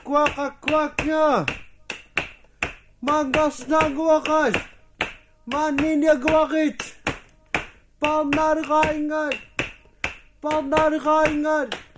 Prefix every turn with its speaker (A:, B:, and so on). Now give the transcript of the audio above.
A: kuak-kuaknya. Manggas na guwakas. Maninya guwakit. Pamnar kaingat.